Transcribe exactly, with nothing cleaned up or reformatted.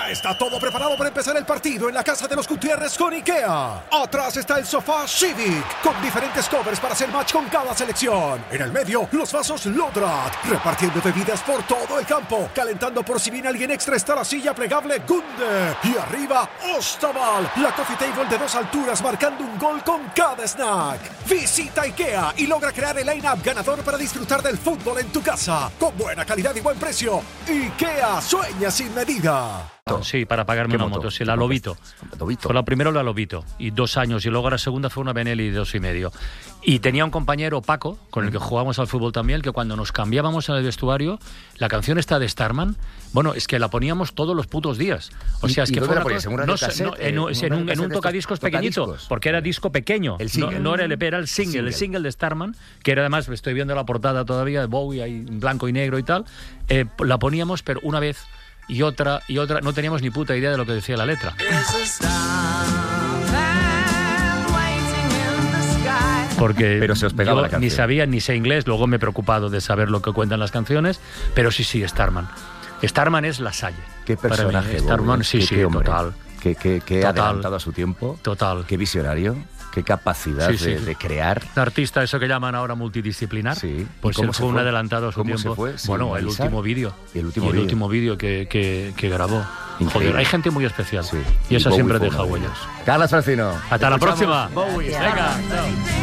Ya está todo preparado para empezar el partido en la casa de los Gutiérrez con IKEA. Atrás está el sofá Civic, con diferentes covers para hacer match con cada selección. En el medio, los vasos Lodrat, repartiendo bebidas por todo el campo. Calentando por si viene alguien extra está la silla plegable Gunde. Y arriba, Ostaval, la coffee table de dos alturas marcando un gol con cada snack. Visita IKEA y logra crear el line-up ganador para disfrutar del fútbol en tu casa. Con buena calidad y buen precio. IKEA, sueña sin medida. Sí, para pagarme una moto, moto. Sí, la Lobito. Lobito. Fue la primera la Lobito, y dos años, y luego la segunda fue una Benelli de dos y medio. Y tenía un compañero, Paco, con el que jugábamos al fútbol también, que cuando nos cambiábamos en el vestuario, la canción esta de Starman, bueno, es que la poníamos todos los putos días. O sea, es que fue una cosa, no, no, en, un, en, un, en un tocadiscos pequeñito, porque era disco pequeño, no, no era el E P, era el single, single, el single de Starman, que era además, estoy viendo la portada todavía de Bowie, ahí en blanco y negro y tal, eh, la poníamos, pero una vez y otra y otra, no teníamos ni puta idea de lo que decía la letra. Porque pero se os pegaba yo la canción. Ni sabía ni sé inglés, luego me he preocupado de saber lo que cuentan las canciones, pero sí, sí, Starman. Starman es la Salle. Qué personaje. Starman, sí, qué, sí, qué hombre, total. Qué, qué, qué total, adelantado a su tiempo. Total. Qué visionario. Qué capacidad sí, sí. De, de crear. Un artista, eso que llaman ahora multidisciplinar. Sí. Pues él fue, fue un adelantado a su ¿Cómo tiempo. Se fue? Bueno, el último vídeo. El último vídeo. El último vídeo que, que, que grabó. Increíble. Joder, hay gente muy especial. Sí. Y, y esa Bowie siempre deja huellas. huellas. Carlos Francino. Hasta la próxima. Bowie. Venga. Chao.